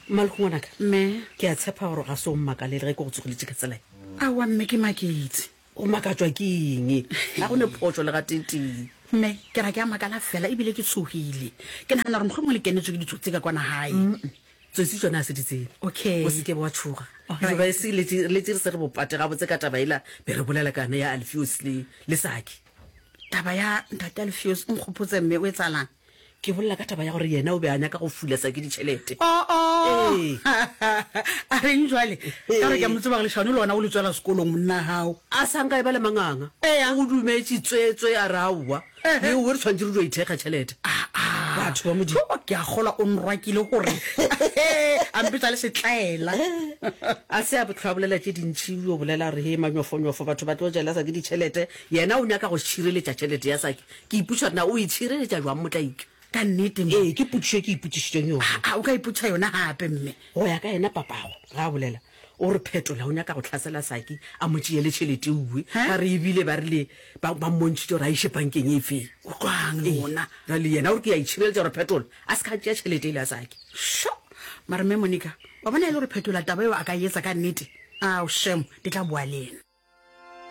malkhongwanaka me ke a tshepa gore ga se o mmakalele ge ke go tsogoletse ka tsela awa mme ke maketse o makatswa ke eng ga go ne photso le ga teteng mme ke ra ke a makala fela ebile ke tshogile ke nagana gore motlho mo le kenetswe ke ditso tse ka kwana gae tsotsi tsone a se ditseng okay o seke ba tshoga Alright. ba se le re se re bopate ga botse ka tabaela be re bolela kana ya Alpheus le Saki taba ya ntate Alpheus nkgopotse mme o e tsalang ke bolela ka taba ya gore yena o be a nyaka go fula Saki ditšhelete Ee. a reng jwale ka re ke mo tseba le shano le wona o le tswela sekolong monna hao a sanka e ba le manganga o dumetse tswetswe a rawa le o re tshwantse re do ithekga tšhelete batho ba modimo ke a gola o nrwakile gore a mpetsa le setlaela a se a botlhwa bolela tse dintšhi o bolela re he manyofonyofo batho ba tlo jela Saki ditšhelete yena o nyaka go tšhireletša tšhelete ya Saki ke iputša na o itšhireletša jwang motlaika ka nnete ee ke putšišo ke iputšišitšeng yone o ka iputša yona gape mme go ya ka yena papago ga a bolela o re phetola o nyaka go tlhasela Saki a motšeele tšhelete uwe ga re ebile ba rile ba mmontšhitse gore a iše bankeng e feng o tlwang le ona le yena gore ke ya itšhireletša gore phetola a se ka tšea tšhelete e le ya Saki sho mare mme Monica wa bona e le gore phetola taba eo a ka etsa ka nnete ao shem di tla boa le ena